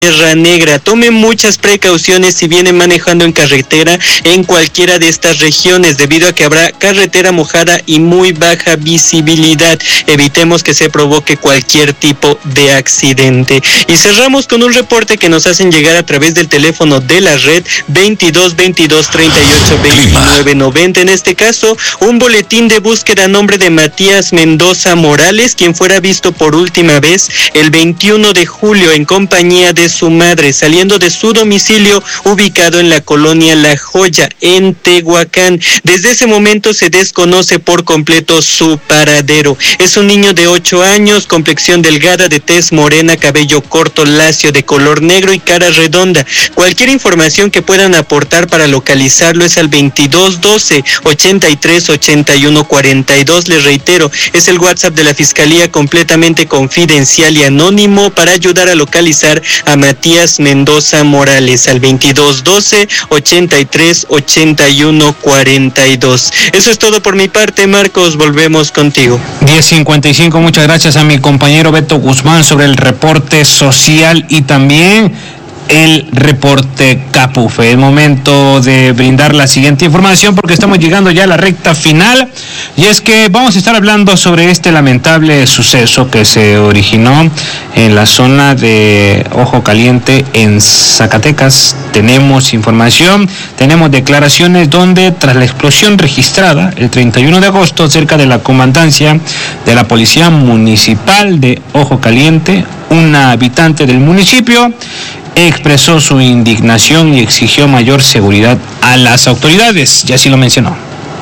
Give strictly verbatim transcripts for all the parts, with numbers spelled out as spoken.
Tierra Negra. Tome muchas precauciones si viene manejando en carretera en cualquiera de estas regiones, debido a que habrá carretera mojada y muy baja visibilidad. Evitemos que se provoque cualquier tipo de accidente. Y cerramos con un reporte que nos hacen llegar a través del teléfono de la red veintidós veintidós treinta y ocho veintinueve noventa. En este caso, un boletín de búsqueda a nombre de Matías Mendoza Morales, quien fuera visto por última vez el veintiuno de julio en compañía de su madre, saliendo de su domicilio ubicado en la colonia La Joya, en Tehuacán. Desde ese momento se desconoce por completo su paradero. Es un niño de ocho años, complexión delgada, de tez morena, cabello corto, lacio, de color negro y cara redonda. Cualquier información que puedan aportar para localizarlo es al veintidós doce ochenta y tres ochenta y uno cuarenta y dos. Les reitero, es el WhatsApp de la Fiscalía, completamente confidencial y anónimo, para ayudar a localizar a Matías Mendoza Morales, al veintidós doce ochenta y tres ochenta y uno cuarenta y dos. Eso es todo por mi parte, Marcos, volvemos contigo. diez cincuenta y cinco, muchas gracias a mi compañero Beto Guzmán sobre el reporte social y también el reporte Capufe. Es momento de brindar la siguiente información porque estamos llegando ya a la recta final, y es que vamos a estar hablando sobre este lamentable suceso que se originó en la zona de Ojo Caliente en Zacatecas. Tenemos información, tenemos declaraciones donde tras la explosión registrada el treinta y uno de agosto cerca de la comandancia de la Policía Municipal de Ojo Caliente, una habitante del municipio expresó su indignación y exigió mayor seguridad a las autoridades, y así lo mencionó.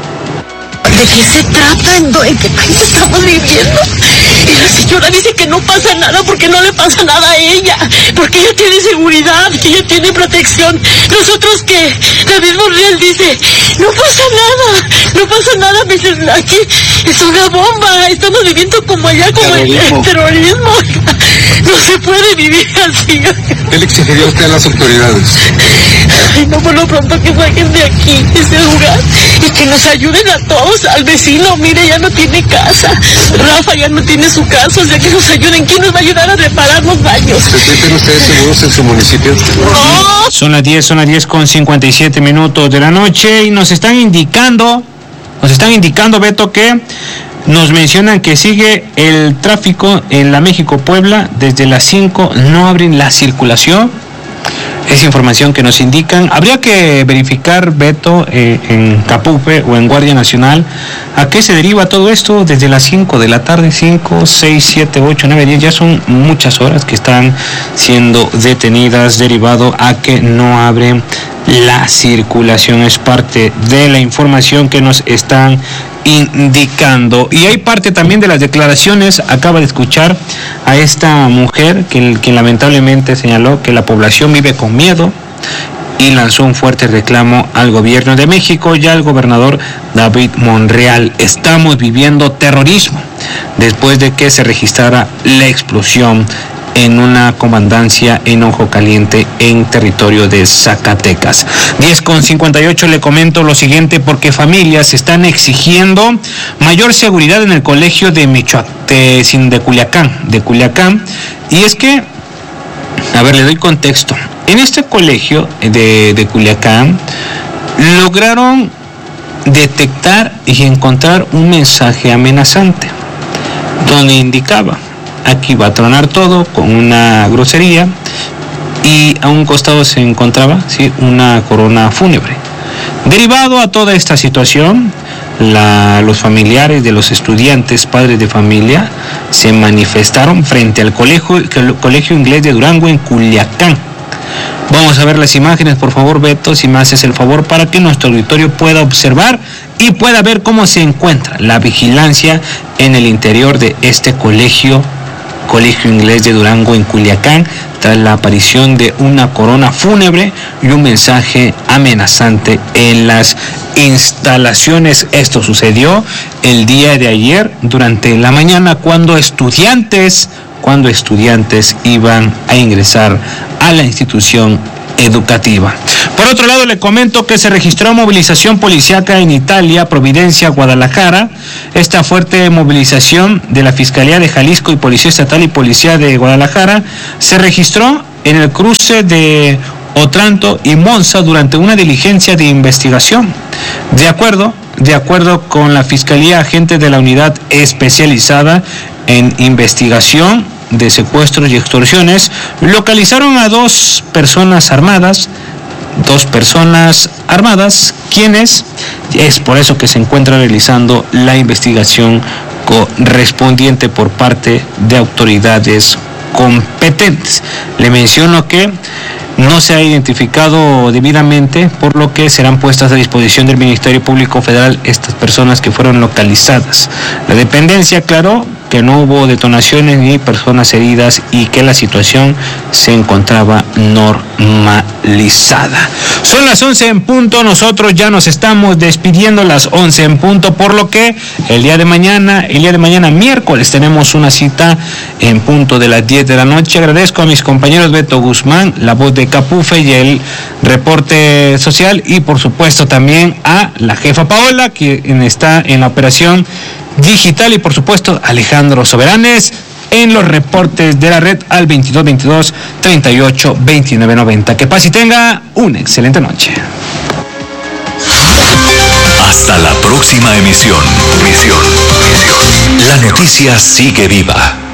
¿De qué se trata? ¿En qué país estamos viviendo? Y la señora dice que no pasa nada porque no le pasa nada a ella, porque ella tiene seguridad, que ella tiene protección. Nosotros que David Monreal dice, no pasa nada, no pasa nada, me dicen, aquí es una bomba, estamos viviendo como allá, como el, el terrorismo. No se puede vivir así. ¿Qué le exigiría usted a las autoridades? Ay, no, por lo pronto que saquen de aquí, de ese lugar, y que nos ayuden a todos, al vecino, mire, ya no tiene casa, Rafa ya no tiene su casa, o sea, que nos ayuden. ¿Quién nos va a ayudar a reparar los daños? ¿Se sienten ustedes seguros en su municipio? No. Son las diez, son las diez con cincuenta y siete minutos de la noche, y nos están indicando, nos están indicando, Beto, que nos mencionan que sigue el tráfico en la México-Puebla. Desde las cinco no abren la circulación. Es información que nos indican. Habría que verificar, Beto, eh, en Capufe o en Guardia Nacional, a qué se deriva todo esto. Desde las cinco de la tarde, cinco, seis, siete, ocho, nueve, diez, ya son muchas horas que están siendo detenidas derivado a que no abren la circulación. Es parte de la información que nos están indicando. Y hay parte también de las declaraciones. Acaba de escuchar a esta mujer que, que lamentablemente señaló que la población vive con miedo y lanzó un fuerte reclamo al gobierno de México y al gobernador David Monreal. Estamos viviendo terrorismo después de que se registrara la explosión en una comandancia en Ojo Caliente, en territorio de Zacatecas. diez con cincuenta y ocho, le comento lo siguiente, porque familias están exigiendo mayor seguridad en el colegio de Michoacán, de, de Culiacán, de Culiacán, y es que, a ver, le doy contexto. En este colegio de, de Culiacán lograron detectar y encontrar un mensaje amenazante donde indicaba: aquí va a tronar todo, con una grosería, y a un costado se encontraba, ¿sí?, una corona fúnebre. Derivado a toda esta situación, la, los familiares de los estudiantes, padres de familia, se manifestaron frente al colegio, el colegio inglés de Durango en Culiacán. Vamos a ver las imágenes, por favor, Beto, si me haces el favor, para que nuestro auditorio pueda observar y pueda ver cómo se encuentra la vigilancia en el interior de este colegio Colegio Inglés de Durango en Culiacán, tras la aparición de una corona fúnebre y un mensaje amenazante en las instalaciones. Esto sucedió el día de ayer durante la mañana, cuando estudiantes, cuando estudiantes iban a ingresar a la institución educativa. Por otro lado, le comento que se registró movilización policíaca en Italia, Providencia, Guadalajara. Esta fuerte movilización de la Fiscalía de Jalisco y Policía Estatal y Policía de Guadalajara se registró en el cruce de Otranto y Monza durante una diligencia de investigación. De acuerdo, de acuerdo con la Fiscalía, agentes de la Unidad Especializada en Investigación de Secuestros y Extorsiones localizaron a dos personas armadas, dos personas armadas, quienes es por eso que se encuentra realizando la investigación correspondiente por parte de autoridades competentes. Le menciono que no se ha identificado debidamente, por lo que serán puestas a disposición del Ministerio Público Federal estas personas que fueron localizadas. La dependencia aclaró que no hubo detonaciones ni personas heridas y que la situación se encontraba normalizada. Son las once en punto, nosotros ya nos estamos despidiendo, las once en punto, por lo que el día de mañana, el día de mañana miércoles tenemos una cita en punto de las diez de la noche. Agradezco a mis compañeros Beto Guzmán, la voz de Capufe y el reporte social, y por supuesto también a la jefa Paola, quien está en la operación digital, y por supuesto Alejandro Soberanes en los reportes de la red al veintidós veintidós treinta y ocho veintinueve noventa. Que paz y tenga una excelente noche. Hasta la próxima emisión. Emisión. La noticia sigue viva.